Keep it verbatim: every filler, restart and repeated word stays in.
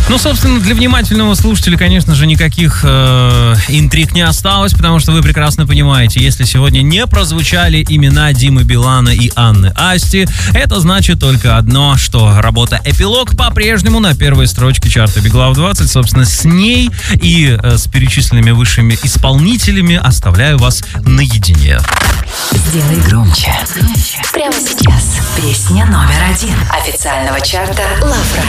Ну, собственно, для внимательного слушателя, конечно же, никаких э, интриг не осталось, потому что вы прекрасно понимаете, если сегодня не прозвучали имена Димы Билана и Анны Асти, это значит только одно, что работа «Эпилог» по-прежнему на первой строчке чарта Беглав двадцать. Собственно, с ней и э, с перечисленными высшими исполнителями оставляю вас наедине. Сделай громче. Прямо сейчас. Песня номер один официального чарта Лав